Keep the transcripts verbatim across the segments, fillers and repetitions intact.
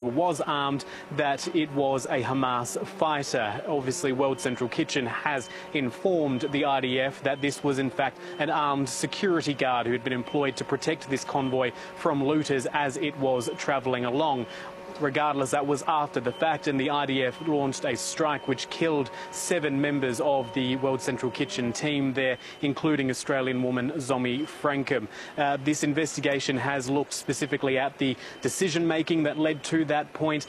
was armed, that it was a Hamas fighter. Obviously, World Central Kitchen has informed the I D F that this was in fact an armed security guard who had been employed to protect this convoy from looters as it was travelling along. Regardless, that was after the fact, and the I D F launched a strike which killed seven members of the World Central Kitchen team there, including Australian woman Zomi Frankham. Uh, this investigation has looked specifically at the decision-making that led to that point.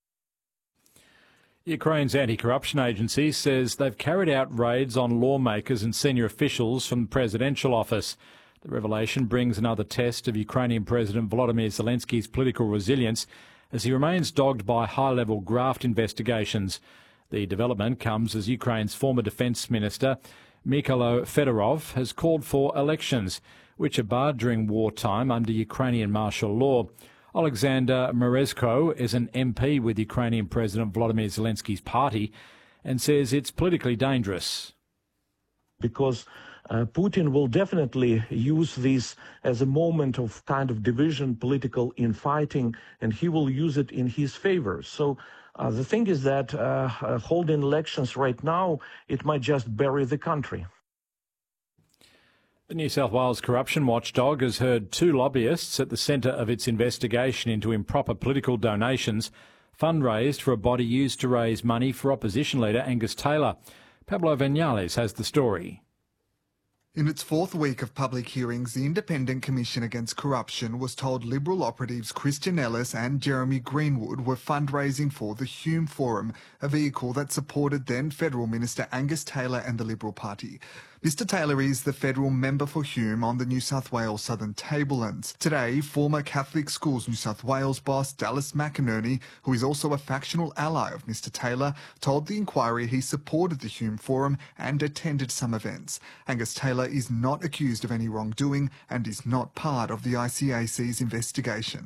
Ukraine's anti-corruption agency says they've carried out raids on lawmakers and senior officials from the presidential office. The revelation brings another test of Ukrainian President Volodymyr Zelensky's political resilience as he remains dogged by high-level graft investigations. The development comes as Ukraine's former defence minister, Mykhailo Fedorov, has called for elections, which are barred during wartime under Ukrainian martial law. Alexander Merezhko is an M P with Ukrainian President Volodymyr Zelensky's party and says it's politically dangerous. Because Uh, Putin will definitely use this as a moment of kind of division, political infighting, and he will use it in his favor. So uh, the thing is that uh, uh, holding elections right now, it might just bury the country. The New South Wales Corruption Watchdog has heard two lobbyists at the centre of its investigation into improper political donations fundraised for a body used to raise money for opposition leader Angus Taylor. Pablo Viñales has the story. In its fourth week of public hearings, the Independent Commission Against Corruption was told Liberal operatives Christian Ellis and Jeremy Greenwood were fundraising for the Hume Forum, a vehicle that supported then Federal Minister Angus Taylor and the Liberal Party. Mister Taylor is the federal member for Hume on the New South Wales Southern Tablelands. Today, former Catholic Schools New South Wales boss Dallas McInerney, who is also a factional ally of Mister Taylor, told the inquiry he supported the Hume Forum and attended some events. Angus Taylor is not accused of any wrongdoing and is not part of the I C A C's investigation.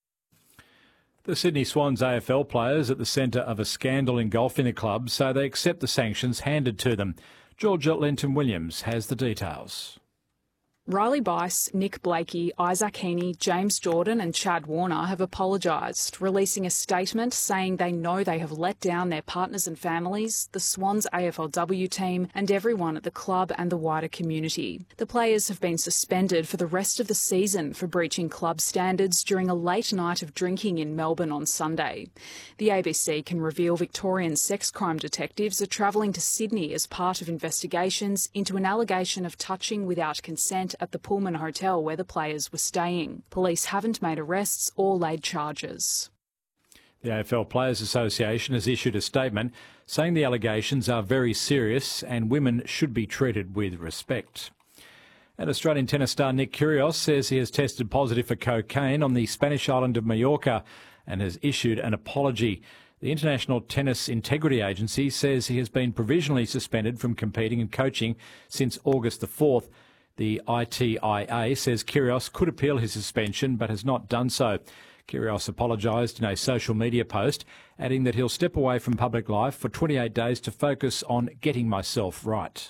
The Sydney Swans A F L players at the centre of a scandal engulfing the club say they accept the sanctions handed to them. Georgia Lenton-Williams has the details. Riley Bice, Nick Blakey, Isaac Heaney, James Jordan and Chad Warner have apologised, releasing a statement saying they know they have let down their partners and families, the Swans A F L W team and everyone at the club and the wider community. The players have been suspended for the rest of the season for breaching club standards during a late night of drinking in Melbourne on Sunday. The A B C can reveal Victorian sex crime detectives are travelling to Sydney as part of investigations into an allegation of touching without consent at the Pullman Hotel where the players were staying. Police haven't made arrests or laid charges. The A F L Players Association has issued a statement saying the allegations are very serious and women should be treated with respect. And Australian tennis star Nick Kyrgios says he has tested positive for cocaine on the Spanish island of Mallorca and has issued an apology. The International Tennis Integrity Agency says he has been provisionally suspended from competing and coaching since August the fourth. The I T I A says Kyrgios could appeal his suspension but has not done so. Kyrgios apologised in a social media post, adding that he'll step away from public life for twenty-eight days to focus on getting myself right.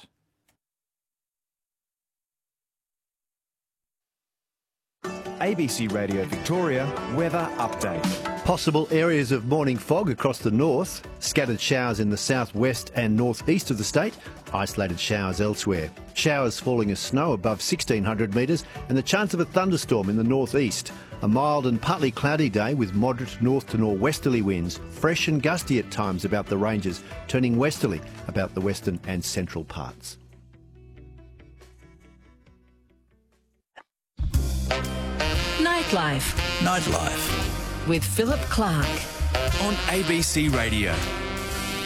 A B C Radio Victoria weather update. Possible areas of morning fog across the north, scattered showers in the southwest and northeast of the state, isolated showers elsewhere. Showers falling as snow above sixteen hundred metres and the chance of a thunderstorm in the northeast. A mild and partly cloudy day with moderate north to northwesterly winds, fresh and gusty at times about the ranges, turning westerly about the western and central parts. Nightlife. Nightlife. With Philip Clark. On A B C Radio.